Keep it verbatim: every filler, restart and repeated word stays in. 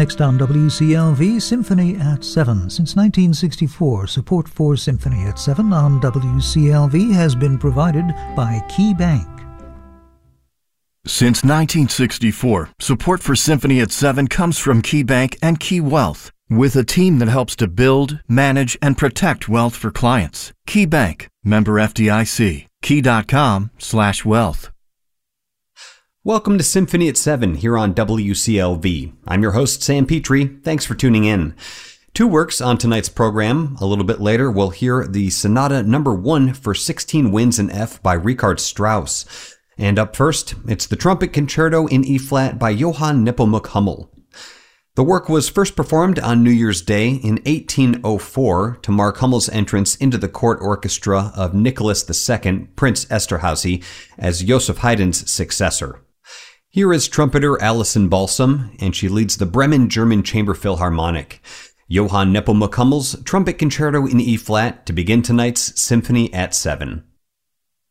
Next on W C L V, Symphony at seven. Since nineteen sixty-four, support for Symphony at seven on W C L V has been provided by Key Bank. Since nineteen sixty-four, support for Symphony at seven comes from Key Bank and Key Wealth, with a team that helps to build, manage, and protect wealth for clients. Key Bank, member F D I C, key.com slash wealth. Welcome to Symphony at seven here on W C L V. I'm your host, Sam Petrie. Thanks for tuning in. Two works on tonight's program. A little bit later, we'll hear the Sonata number one for sixteen winds in F by Richard Strauss. And up first, it's the Trumpet Concerto in E-flat by Johann Nepomuk Hummel. The work was first performed on New Year's Day in eighteen oh four to mark Hummel's entrance into the court orchestra of Nicholas the Second, Prince Esterhazy, as Joseph Haydn's successor. Here is trumpeter Alison Balsam, and she leads the Bremen German Chamber Philharmonic. Johann Nepomuk Hummel's Trumpet Concerto in E-flat to begin tonight's Symphony at seven.